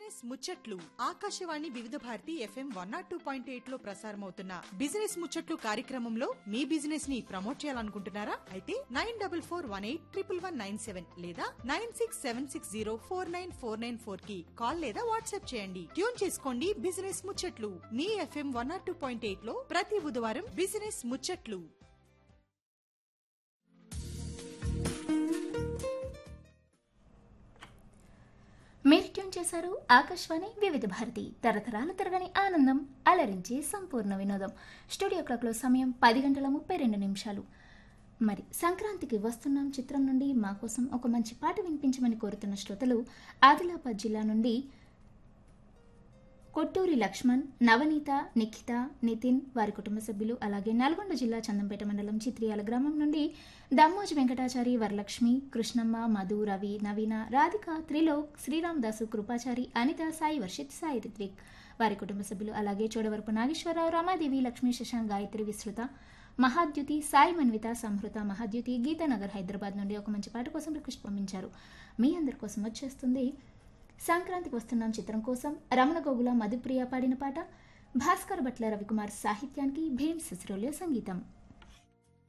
Business ముచ్చట్లు ఆకాశవాణి వివిధ Bharati FM 102.8 లో ప్రసారమవుతున్న బిజినెస్ ముచ్చట్లు కార్యక్రమంలో మీ బిజినెస్ ని ప్రమోట్ చేయాలనుకుంటున్నారా? అయితే 9418111197 లేదా 9676049494 కి కాల్ లేదా వాట్సాప్ చేయండి. ట్యూన్ చేసుకోండి బిజినెస్ ముచ్చట్లు మీ FM 102.8 లో ప్రతి బుధవారం బిజినెస్ ముచ్చట్లు. మీరు ట్యూన్ చేశారు ఆకాశవాణి వివిధ భారతి, తరతరాల తరగని ఆనందం, అలరించే సంపూర్ణ వినోదం. స్టూడియో క్లాక్లో సమయం 10:32. మరి సంక్రాంతికి వస్తున్నాం చిత్రం నుండి మా కోసం ఒక మంచి పాట వినిపించమని కోరుతున్న శ్రోతలు ఆదిలాబాద్ జిల్లా నుండి కొట్టూరి లక్ష్మణ్, నవనీత, నిఖిత, నితిన్, వారి కుటుంబ సభ్యులు, అలాగే నల్గొండ జిల్లా చందంపేట మండలం చిత్రియాల గ్రామం నుండి దమ్మోజి వెంకటాచారి, వరలక్ష్మి, కృష్ణమ్మ, మధు, రవి, నవీన, రాధిక, త్రిలోక్, శ్రీరామదాసు, కృపాచారి, అనిత, సాయి వర్షిత్, సాయి రిత్విక్, వారి కుటుంబ సభ్యులు, అలాగే చోడవరపు నాగేశ్వరరావు, రమాదేవి, లక్ష్మీ, శశాంక్, గాయత్రి, విస్తృత, మహాద్యుతి, సాయి మన్విత, సంహృత, మహాద్యుతి, గీతానగర్ హైదరాబాద్ నుండి ఒక మంచి పాట కోసం రిక్వెస్ట్ పంపించారు. మీ అందరి కోసం వచ్చేస్తుంది సంక్రాంతికి వస్తున్నాం చిత్రం కోసం రమణ గోగుల, మధుప్రియ పాడిన పాట. భాస్కర్ భట్ల, రవికుమార్ సాహిత్యానికి భీమ్ సిస్రోలియో సంగీతం.